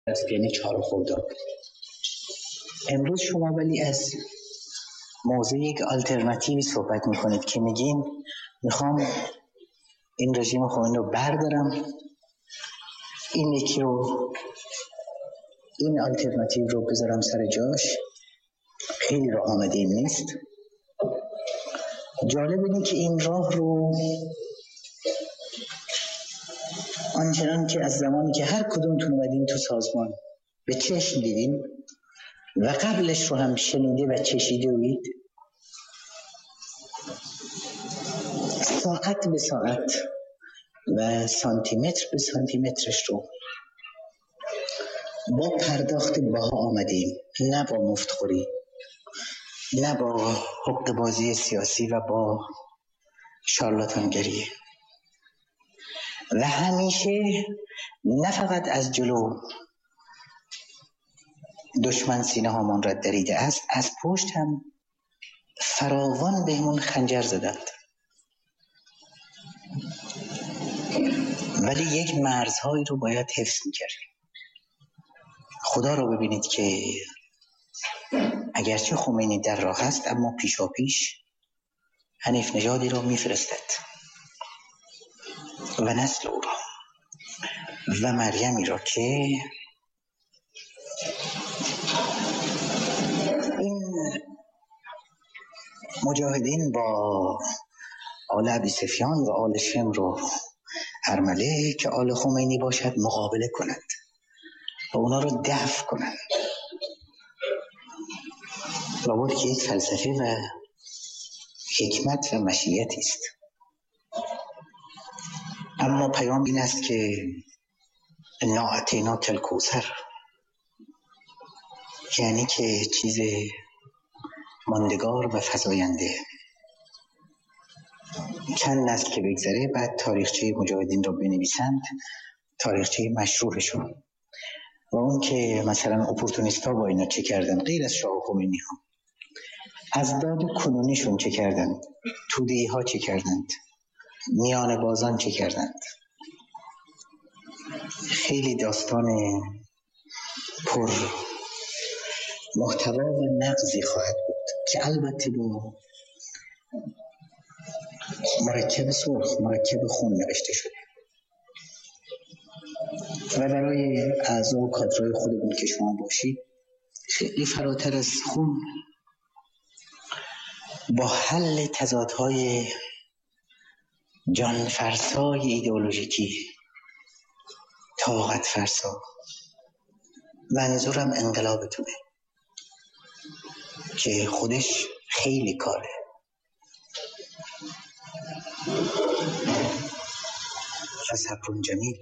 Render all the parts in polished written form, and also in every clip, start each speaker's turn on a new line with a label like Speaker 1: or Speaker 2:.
Speaker 1: یعنی 4 خرداد. امروز شما ولی از موضوع یک آلترناتیوی صحبت میکنید که میگین میخوام این رژیم خمینی رو بردارم، این یکی رو، این آلترناتیو رو بذارم سر جاش. خیلی راه آمده این نیست. جالب اینه که این راه رو آنچنان که از زمانی که هر کدومتون اومدین تو سازمان به چشم دیدین و قبلش رو هم شنیده و چشیده بودید، ساعت به ساعت و سانتیمتر به سانتیمترش رو با پرداخت بها آمدیم، نه با مفتخوری، نه با حق بازی سیاسی و با شارلاتانگری. و همیشه نه فقط از جلو دشمن سینه هامان را دریده است، از پشت هم فراوان بهمون خنجر زدند. ولی یک مرزهایی رو باید حفظ می‌کردیم. خدا رو ببینید که اگرچه خمینی در راه است، اما پیشاپیش حنیف نژادی را میفرستد و نسل او را و مریمی را که این مجاهدین با آل ابی سفیان و آل شمر و هرمله که آل خمینی باشد مقابله کنند و اونا رو دفع کنند. لابد که یک فلسفه و حکمت و مشیتی است. اما پیام این است که انا اعطیناک الکوثر، یعنی که چیز ماندگار و فزاینده. چند نسل که بگذره بعد تاریخچه مجاهدین رو بنویسند، تاریخچه مشروعشون، و اون که مثلا اپورتونیستا با اینا چه کردن، غیر از شاه خمینی ها، از داد کنونیشون چه کردند، توده‌ای ها چه کردند، میان بازان چه کردند. خیلی داستان پر محتوا و نغزی خواهد بود که البته با مرکب سرخ، مرکب خون نوشته شده و برای اعضا و کادرهای خودمون که شما باشید خیلی فراتر از خون با حل تضادهای جان فرسای ایدئولوژیکی، طاقت فرسا، منظورم انقلابتونه که خودش خیلی کاره. فصبر جمیل،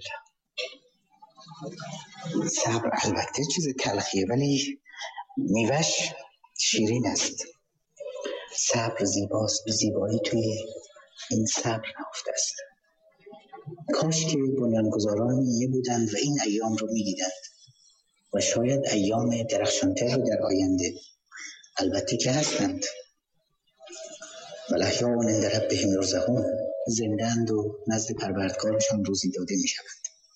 Speaker 1: صبر البته چیز تلخیه ولی میوهش شیرین است. صبر زیباست، به زیبایی توی این صبر نهفته است. کاش که بنیانگذاران یه بودن و این ایام رو میدیدند و شاید ایام درخشانتر رو در آینده، البته که هستند، والاحیاء عند ربهم یرزقون، زنده‌اند و نزد پروردگارشان روزی داده میشوند.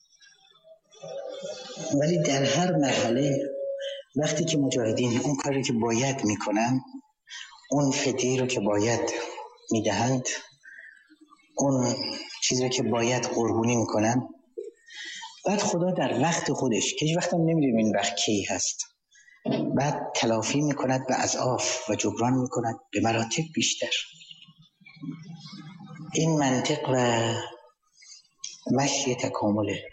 Speaker 1: ولی در هر مرحله وقتی که مجاهدین اون کاری که باید میکنن، اون فدیه رو که باید میدهند، اون چیزی که باید قربونی میکنن، بعد خدا در وقت خودش که هیچ وقت هم نمیدونیم این وقت کی هست، بعد تلافی میکند به اضعاف و جبران میکند به مراتب بیشتر. این منطق و مشی تکامله.